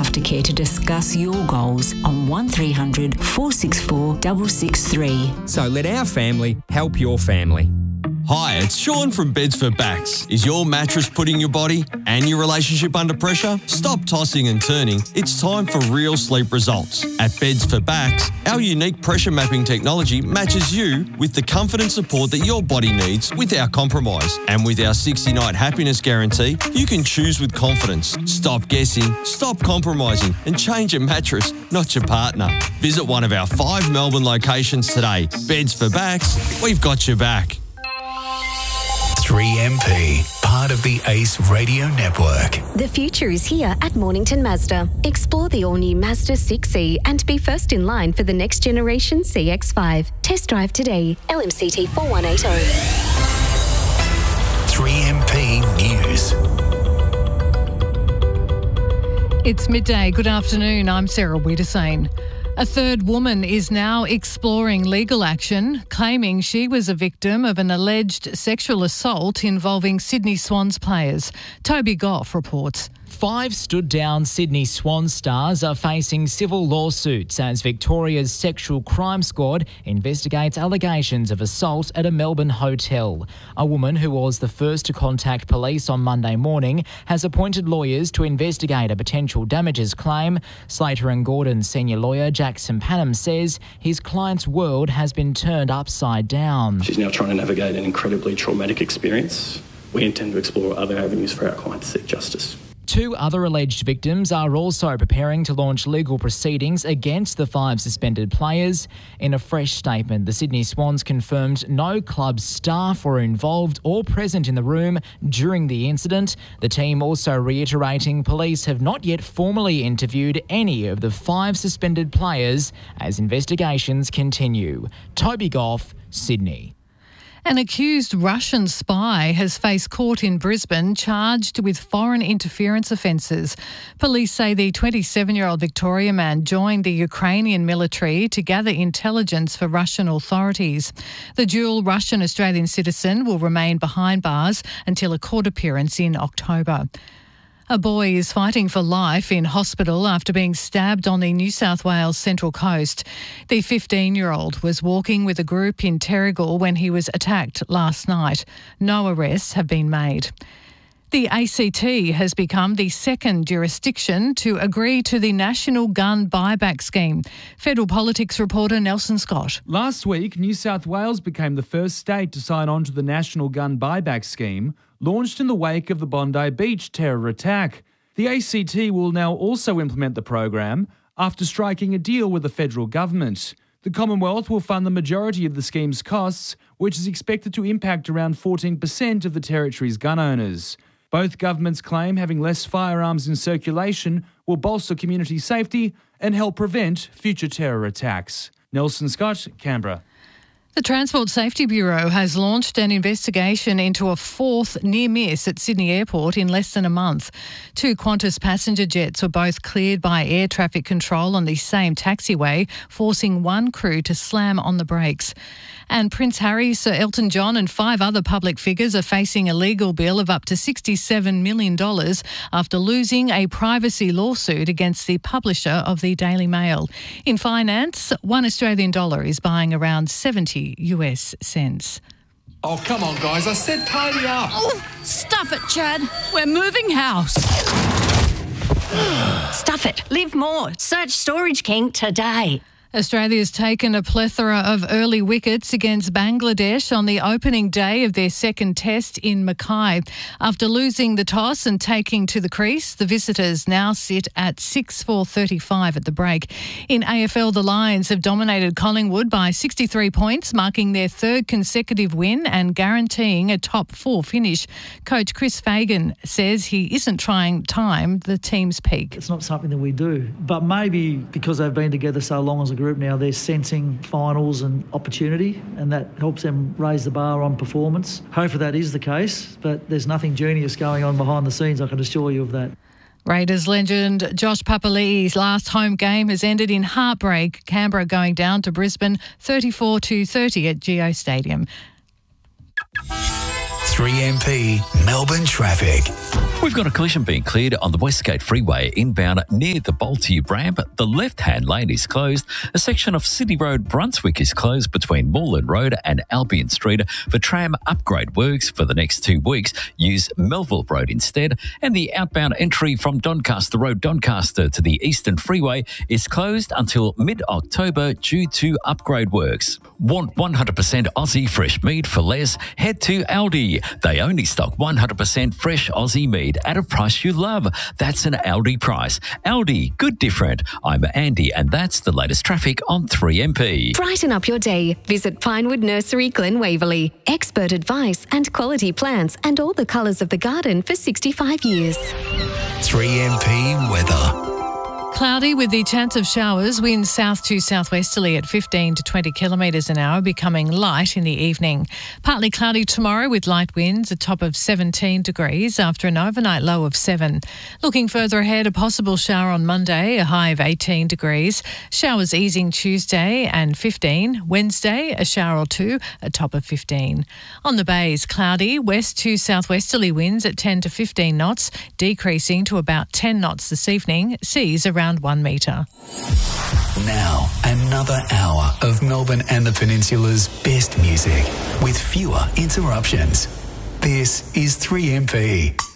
Aftercare to discuss your goals on 1300 464 663. So let our family help your family. Hi, it's Sean from Beds for Backs. Is your mattress putting your body and your relationship under pressure? Stop tossing and turning. It's time for real sleep results. At Beds for Backs, our unique pressure mapping technology matches you with the comfort and support that your body needs without compromise. And with our 60-night happiness guarantee, you can choose with confidence. Stop guessing, stop compromising, and change your mattress, not your partner. Visit one of our 5 Melbourne locations today. Beds for Backs, we've got your back. 3MP, part of the Ace Radio Network. The future is here at Mornington Mazda. Explore the all-new Mazda 6e and be first in line for the next generation CX-5. Test drive today. LMCT 4180. 3MP News. It's midday. Good afternoon. I'm Sarah Wiedersane. A third woman is now exploring legal action, claiming she was a victim of an alleged sexual assault involving Sydney Swans players. Toby Goff reports. 5 stood-down Sydney Swans stars are facing civil lawsuits as Victoria's Sexual Crime Squad investigates allegations of assault at a Melbourne hotel. A woman who was the first to contact police on Monday morning has appointed lawyers to investigate a potential damages claim. Slater & Gordon's senior lawyer Jackson Panham says his client's world has been turned upside down. She's now trying to navigate an incredibly traumatic experience. We intend to explore other avenues for our client to seek justice. 2 other alleged victims are also preparing to launch legal proceedings against the 5 suspended players. In a fresh statement, the Sydney Swans confirmed no club staff were involved or present in the room during the incident. The team also reiterating police have not yet formally interviewed any of the 5 suspended players as investigations continue. Toby Goff, Sydney. An accused Russian spy has faced court in Brisbane charged with foreign interference offences. Police say the 27-year-old Victorian man joined the Ukrainian military to gather intelligence for Russian authorities. The dual Russian-Australian citizen will remain behind bars until a court appearance in October. A boy is fighting for life in hospital after being stabbed on the New South Wales Central Coast. The 15-year-old was walking with a group in Terrigal when he was attacked last night. No arrests have been made. The ACT has become the second jurisdiction to agree to the National Gun Buyback Scheme. Federal Politics reporter Nelson Scott. Last week, New South Wales became the first state to sign on to the National Gun Buyback Scheme, launched in the wake of the Bondi Beach terror attack. The ACT will now also implement the program after striking a deal with the federal government. The Commonwealth will fund the majority of the scheme's costs, which is expected to impact around 14% of the territory's gun owners. Both governments claim having less firearms in circulation will bolster community safety and help prevent future terror attacks. Nelson Scott, Canberra. The Transport Safety Bureau has launched an investigation into a 4th near miss at Sydney Airport in less than a month. 2 Qantas passenger jets were both cleared by air traffic control on the same taxiway, forcing one crew to slam on the brakes. And Prince Harry, Sir Elton John and 5 other public figures are facing a legal bill of up to $67 million after losing a privacy lawsuit against the publisher of the Daily Mail. In finance, $1 Australian is buying around 70 US cents. Oh, come on, guys. I said tidy up. Oh, stuff it, Chad. We're moving house. Stuff it. Live more. Search Storage King today. Australia's taken a plethora of early wickets against Bangladesh on the opening day of their second test in Mackay. After losing the toss and taking to the crease, the visitors now sit at 6 for 35 at the break. In AFL, the Lions have dominated Collingwood by 63 points, marking their 3rd consecutive win and guaranteeing a top 4 finish. Coach Chris Fagan says he isn't trying to time the team's peak. It's not something that we do, but maybe because they've been together so long as a group now, they're sensing finals and opportunity, and that helps them raise the bar on performance. Hopefully that is the case, but there's nothing genius going on behind the scenes, I can assure you of that. Raiders legend Josh Papali'i's last home game has ended in heartbreak. Canberra going down to Brisbane 34-30 at Geo Stadium. 3MP Melbourne traffic. We've got a collision being cleared on the Westgate Freeway inbound near the Bolte ramp. The left-hand lane is closed. A section of City Road Brunswick is closed between Moreland Road and Albion Street for tram upgrade works for the next 2 weeks. Use Melville Road instead. And the outbound entry from Doncaster Road, Doncaster to the Eastern Freeway is closed until mid-October due to upgrade works. Want 100% Aussie fresh meat for less? Head to Aldi. They only stock 100% fresh Aussie meat at a price you love. That's an Aldi price. Aldi, good different. I'm Andy, and that's the latest traffic on 3MP. Brighten up your day. Visit Pinewood Nursery, Glen Waverley. Expert advice and quality plants and all the colours of the garden for 65 years. 3MP weather. Cloudy with the chance of showers, winds south to southwesterly at 15 to 20 kilometres an hour, becoming light in the evening. Partly cloudy tomorrow with light winds, a top of 17 degrees after an overnight low of 7. Looking further ahead, a possible shower on Monday, a high of 18 degrees. Showers easing Tuesday and 15. Wednesday, a shower or two, a top of 15. On the bays, cloudy, west to southwesterly winds at 10 to 15 knots, decreasing to about 10 knots this evening. Seas around 1 metre. Now, another hour of Melbourne and the Peninsula's best music with fewer interruptions. This is 3MP.